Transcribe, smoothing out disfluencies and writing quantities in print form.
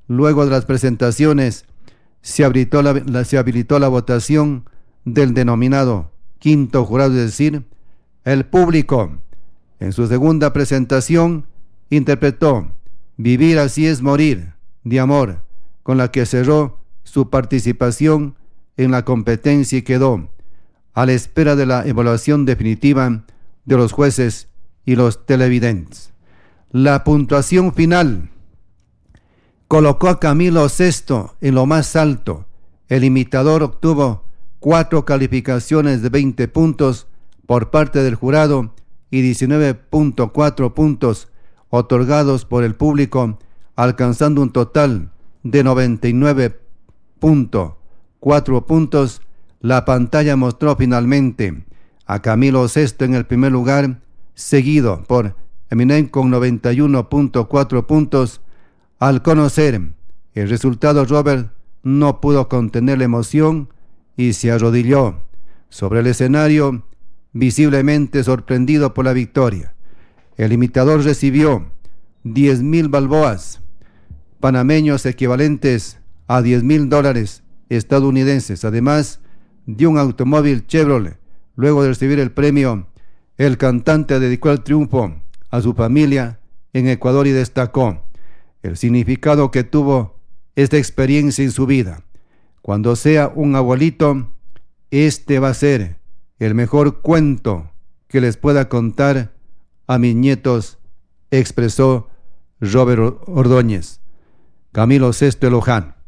Luego de las presentaciones, se habilitó la votación del denominado quinto jurado, es decir, el público. En su segunda presentación, interpretó Vivir así es morir, de Amor, con la que cerró su participación en la competencia y quedó a la espera de la evaluación definitiva de los jueces y los televidentes. La puntuación final colocó a Camilo VI en lo más alto. El imitador obtuvo 4 calificaciones de 20 puntos por parte del jurado y 19.4 puntos otorgados por el público, alcanzando un total de 99.4 puntos. La pantalla mostró finalmente a Camilo VI en el primer lugar, seguido por Eminem con 91.4 puntos. Al conocer el resultado, Robert no pudo contener la emoción y se arrodilló sobre el escenario, visiblemente sorprendido por la victoria. El imitador recibió 10,000 balboas panameños, equivalentes a $10,000 estadounidenses, además de un automóvil Chevrolet. Luego de recibir el premio, el cantante dedicó el triunfo a su familia en Ecuador y destacó el significado que tuvo esta experiencia en su vida. Cuando sea un abuelito, este va a ser el mejor cuento que les pueda contar a mis nietos, expresó Robert Ordóñez. Camilo VI Loján.